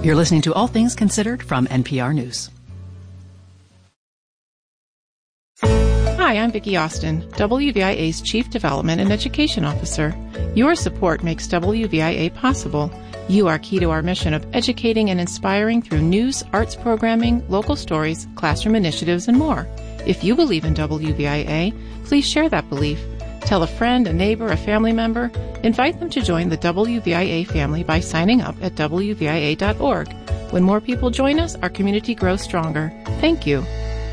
You're listening to All Things Considered from NPR News. Hi, I'm Vicki Austin, WVIA's Chief Development and Education Officer. Your support makes WVIA possible. You are key to our mission of educating and inspiring through news, arts programming, local stories, classroom initiatives, and more. If you believe in WVIA, please share that belief. Tell a friend, a neighbor, a family member. Invite them to join the WVIA family by signing up at WVIA.org. When more people join us, our community grows stronger. Thank you.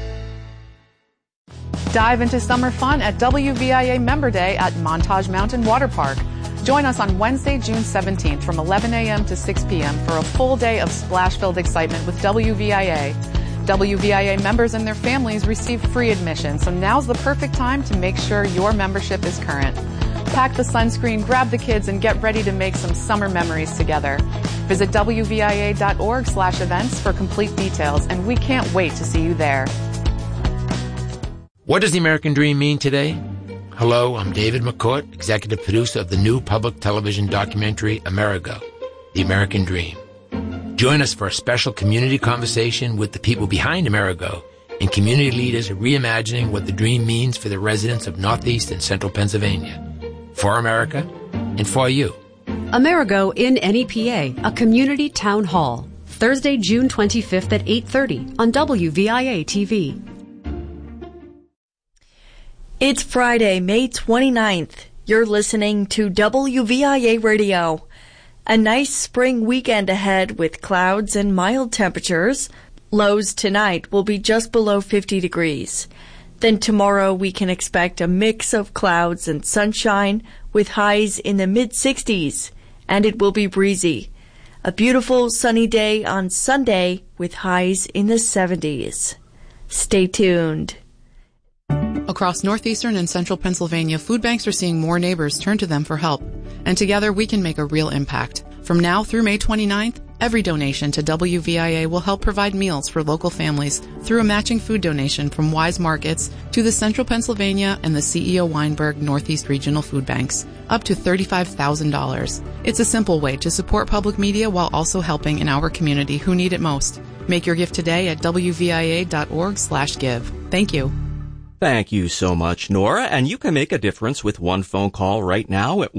Dive into summer fun at WVIA Member Day at Montage Mountain Water Park. Join us on Wednesday, June 17th from 11 a.m. to 6 p.m. for a full day of splash-filled excitement with WVIA. WVIA members and their families receive free admission, so now's the perfect time to make sure your membership is current. Pack the sunscreen, grab the kids, and get ready to make some summer memories together. Visit WVIA.org/events for complete details, and we can't wait to see you there. What does the American Dream mean today? Hello, I'm David McCourt, executive producer of the new public television documentary, Amerigo, The American Dream. Join us for a special community conversation with the people behind Amerigo and community leaders reimagining what the dream means for the residents of Northeast and Central Pennsylvania. For America and for you. Amerigo in NEPA, a community town hall. Thursday, June 25th at 8:30 on WVIA TV. It's Friday, May 29th. You're listening to WVIA Radio. A nice spring weekend ahead with clouds and mild temperatures. Lows tonight will be just below 50 degrees. Then tomorrow we can expect a mix of clouds and sunshine with highs in the mid-60s, and it will be breezy. A beautiful sunny day on Sunday with highs in the 70s. Stay tuned. Across northeastern and central Pennsylvania, food banks are seeing more neighbors turn to them for help. And together we can make a real impact. From now through May 29th, every donation to WVIA will help provide meals for local families through a matching food donation from Wise Markets to the Central Pennsylvania and the CEO Weinberg Northeast Regional Food Banks, up to $35,000. It's a simple way to support public media while also helping in our community who need it most. Make your gift today at WVIA.org/give. Thank you. Thank you so much, Nora. And you can make a difference with one phone call right now at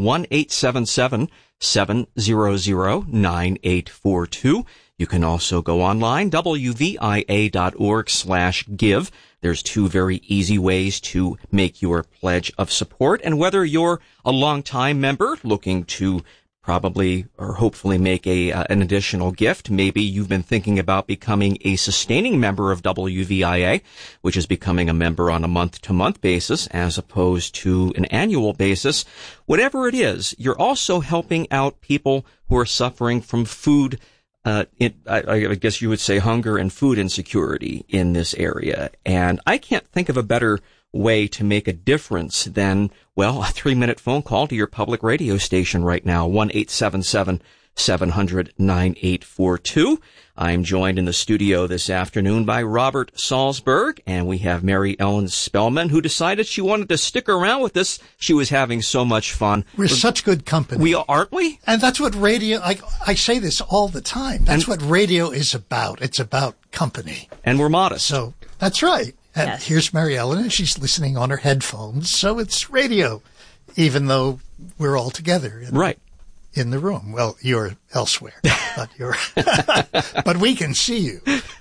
1-877-700-9842. You can also go online, WVIA.org/give. There's two very easy ways to make your pledge of support. And whether you're a longtime member looking to probably or hopefully make an additional gift. Maybe you've been thinking about becoming a sustaining member of WVIA, which is becoming a member on a month-to-month basis as opposed to an annual basis. Whatever it is, you're also helping out people who are suffering from food, I guess you would say hunger and food insecurity in this area. And I can't think of a better way to make a difference than, well, a 3-minute phone call to your public radio station right now, 1-877-700-9842. I'm joined in the studio this afternoon by Robert Salzberg, and we have Mary Ellen Spellman, who decided she wanted to stick around with us. She was having so much fun. We're such good company. We are, aren't we? And that's what radio, I say this all the time. That's what radio is about. It's about company. And we're modest. So, that's right. And Yes. Here's Mary Ellen, and she's listening on her headphones, so it's radio, even though we're all together in the room. Well, you're elsewhere, but but we can see you.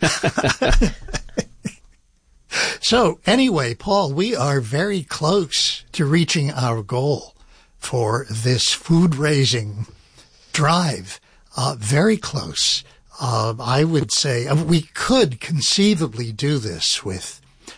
So anyway, Paul, we are very close to reaching our goal for this food-raising drive. Very close. I would say we could conceivably do this with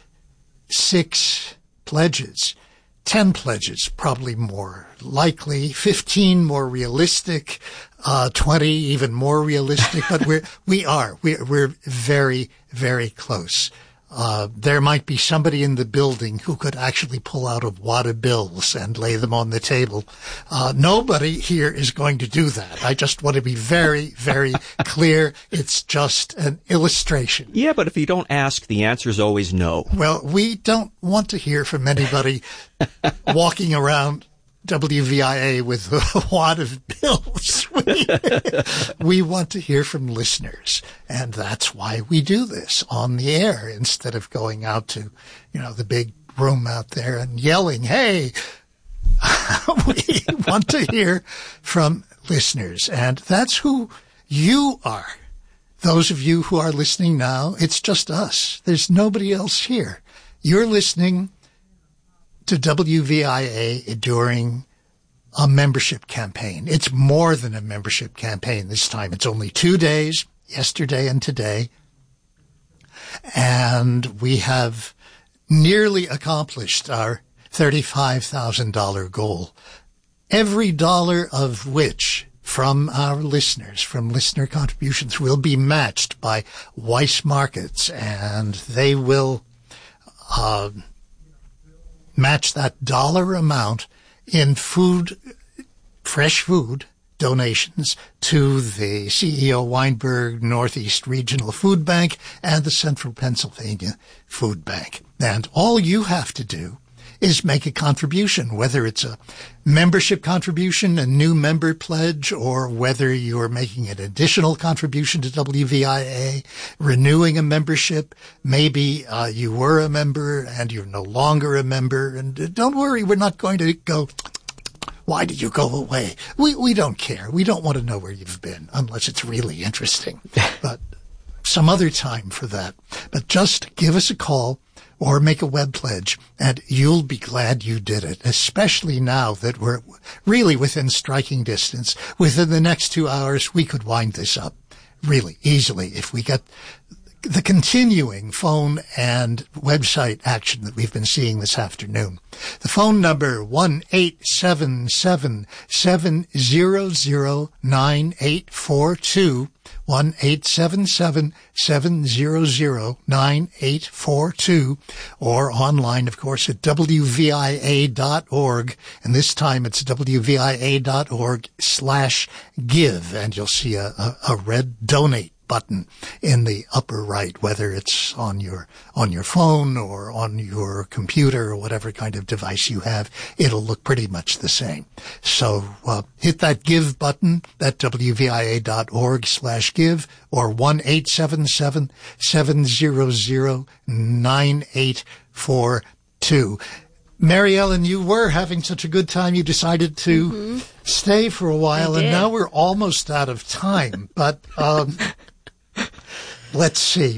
6 pledges, 10 pledges, probably more likely, 15 more realistic, 20 even more realistic, but we're very, very close. There might be somebody in the building who could actually pull out a wad of bills and lay them on the table. Nobody here is going to do that. I just want to be very, very clear. It's just an illustration. Yeah, but if you don't ask, the answer is always no. Well, we don't want to hear from anybody walking around WVIA with a wad of bills. We want to hear from listeners, and that's why we do this on the air instead of going out to, the big room out there and yelling, hey. We want to hear from listeners, and that's who you are. Those of you who are listening now, it's just us. There's nobody else here. You're listening to WVIA during a membership campaign. It's more than a membership campaign this time. It's only 2 days, yesterday and today. And we have nearly accomplished our $35,000 goal. Every dollar of which from our listeners, from listener contributions, will be matched by Weiss Markets, and they will match that dollar amount in food, fresh food donations to the CEO Weinberg Northeast Regional Food Bank and the Central Pennsylvania Food Bank. And all you have to do is make a contribution, whether it's a membership contribution, a new member pledge, or whether you're making an additional contribution to WVIA, renewing a membership. Maybe you were a member and you're no longer a member. And don't worry, we're not going to go, why did you go away? We don't care. We don't want to know where you've been unless it's really interesting. But some other time for that. But just give us a call or make a web pledge, and you'll be glad you did it, especially now that we're really within striking distance. Within the next 2 hours, we could wind this up really easily if we get the continuing phone and website action that we've been seeing this afternoon. The phone number, 1-877-700-9842, 1-877-700-9842, or online, of course, at WVIA.org. And this time it's WVIA.org/give, and you'll see a red donate button in the upper right, whether it's on your phone or on your computer or whatever kind of device you have. It'll look pretty much the same. So hit that give button at WVIA.org/give or 1-877-700-9842. Mary Ellen, you were having such a good time, you decided to stay for a while, and now we're almost out of time. But let's see.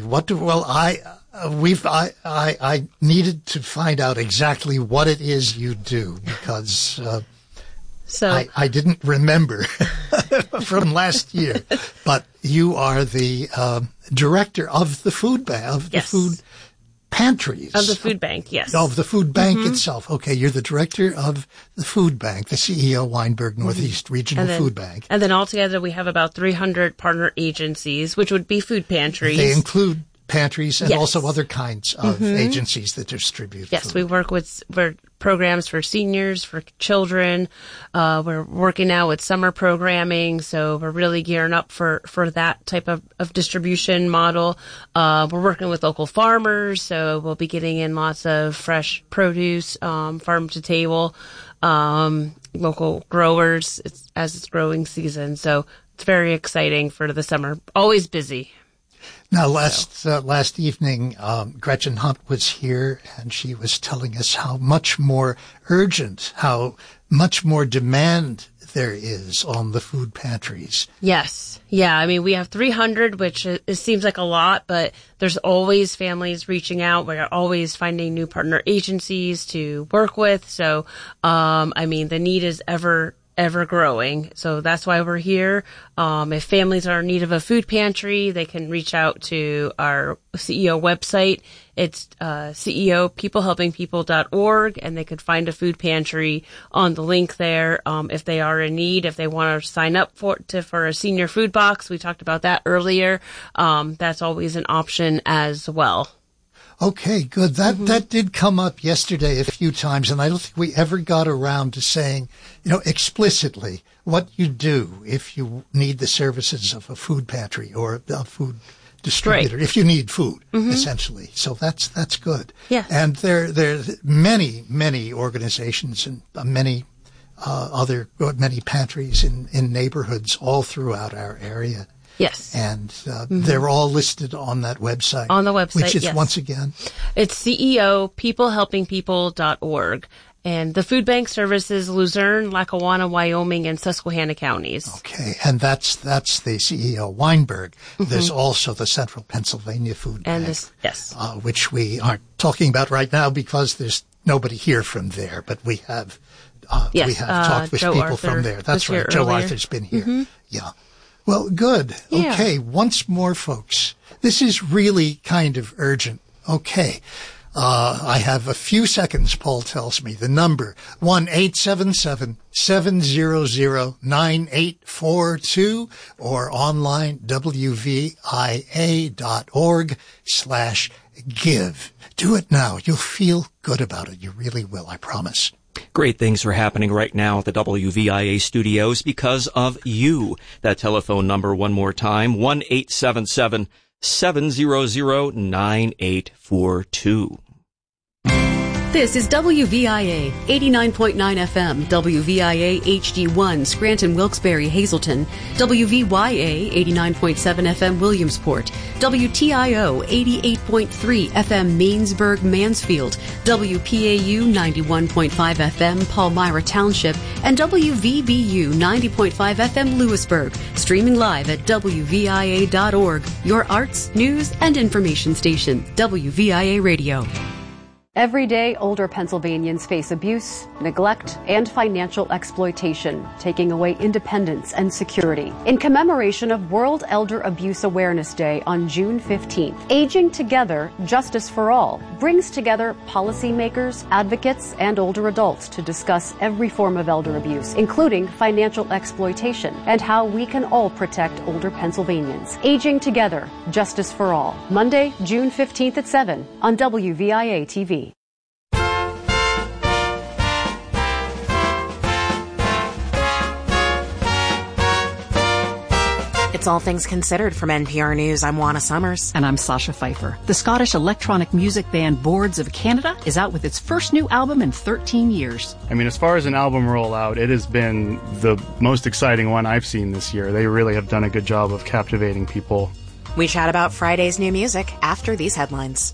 I needed to find out exactly what it is you do, because I didn't remember from last year. But you are the director of the food bank, the food pantries. Of the food bank, yes. Of the food bank itself. Okay, you're the director of the food bank, the CEO Weinberg Northeast Regional Food Bank. And then altogether we have about 300 partner agencies, which would be food pantries. They include pantries and also other kinds of agencies that distribute food. We work with programs for seniors, for children. We're working now with summer programming, so we're really gearing up for that type of distribution model. We're working with local farmers, so we'll be getting in lots of fresh produce, farm to table, local growers as it's growing season. So it's very exciting for the summer. Always busy. Now, last evening, Gretchen Hunt was here, and she was telling us how much more urgent, how much more demand there is on the food pantries. Yes. Yeah. I mean, we have 300, which it seems like a lot, but there's always families reaching out. We're always finding new partner agencies to work with. So, I mean, the need is ever growing. So that's why we're here. If families are in need of a food pantry, they can reach out to our CEO website. It's CEOpeoplehelpingpeople.org, and they could find a food pantry on the link there. If they are in need, if they want to sign up for a senior food box, we talked about that earlier. That's always an option as well. Okay, good. That did come up yesterday a few times, and I don't think we ever got around to saying, explicitly what you do if you need the services of a food pantry or a food distributor, if you need food, essentially. So that's good. Yes. And there's many organizations and many many pantries in neighborhoods all throughout our area. Yes. And they're all listed on that website. On the website, which is, yes. Once again? It's CEOpeoplehelpingpeople.org. And the food bank services Luzerne, Lackawanna, Wyoming, and Susquehanna counties. Okay. And that's the CEO Weinberg. There's also the Central Pennsylvania Food Bank. Yes. Which we aren't talking about right now because there's nobody here from there, but we have talked with Joe people Arthur from there. That's right. Joe Arthur's been here. Mm-hmm. Yeah. Well, good. Yeah. Okay. Once more, folks. This is really kind of urgent. Okay. I have a few seconds, Paul tells me. The number, 1-877-700-9842 or online, wvia.org/give. Do it now. You'll feel good about it. You really will, I promise. Great things are happening right now at the WVIA studios because of you. That telephone number one more time, 1-877-700-9842. This is WVIA 89.9 FM, WVIA HD1, Scranton, Wilkes-Barre, Hazleton, WVYA 89.7 FM, Williamsport, WTIO 88.3 FM, Mainsburg, Mansfield, WPAU 91.5 FM, Palmyra Township, and WVBU 90.5 FM, Lewisburg, streaming live at WVIA.org, your arts, news, and information station, WVIA Radio. Every day, older Pennsylvanians face abuse, neglect, and financial exploitation, taking away independence and security. In commemoration of World Elder Abuse Awareness Day on June 15th, Aging Together, Justice for All brings together policymakers, advocates, and older adults to discuss every form of elder abuse, including financial exploitation, and how we can all protect older Pennsylvanians. Aging Together, Justice for All, Monday, June 15th at 7 on WVIA TV. It's All Things Considered from NPR News. I'm Juana Summers. And I'm Sasha Pfeiffer. The Scottish electronic music band Boards of Canada is out with its first new album in 13 years. I mean, as far as an album rollout, it has been the most exciting one I've seen this year. They really have done a good job of captivating people. We chat about Friday's new music after these headlines.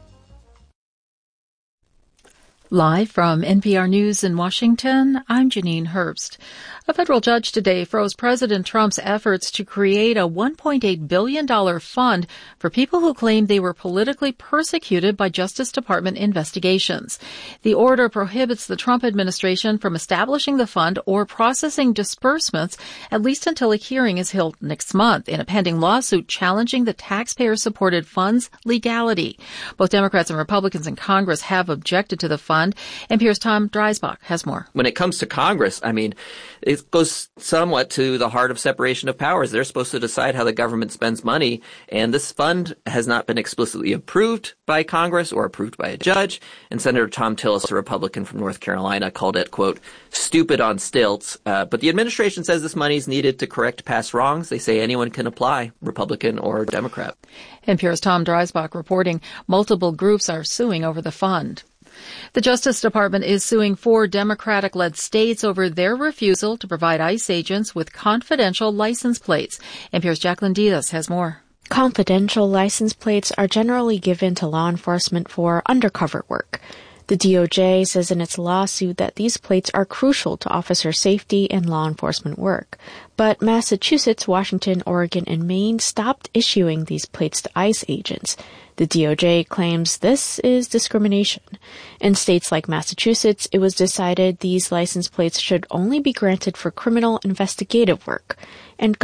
Live from NPR News in Washington, I'm Janine Herbst. A federal judge today froze President Trump's efforts to create a $1.8 billion fund for people who claimed they were politically persecuted by Justice Department investigations. The order prohibits the Trump administration from establishing the fund or processing disbursements, at least until a hearing is held next month in a pending lawsuit challenging the taxpayer-supported fund's legality. Both Democrats and Republicans in Congress have objected to the fund. NPR's Tom Dreisbach has more. When it comes to Congress, I mean, it goes somewhat to the heart of separation of powers. They're supposed to decide how the government spends money, and this fund has not been explicitly approved by Congress or approved by a judge. And Senator Tom Tillis, a Republican from North Carolina, called it, quote, stupid on stilts. But the administration says this money is needed to correct past wrongs. They say anyone can apply, Republican or Democrat. NPR's Tom Dreisbach reporting multiple groups are suing over the fund. The Justice Department is suing 4 Democratic-led states over their refusal to provide ICE agents with confidential license plates. NPR's Jacqueline Diaz has more. Confidential license plates are generally given to law enforcement for undercover work. The DOJ says in its lawsuit that these plates are crucial to officer safety in law enforcement work. But Massachusetts, Washington, Oregon, and Maine stopped issuing these plates to ICE agents. The DOJ claims this is discrimination. In states like Massachusetts, it was decided these license plates should only be granted for criminal investigative work, and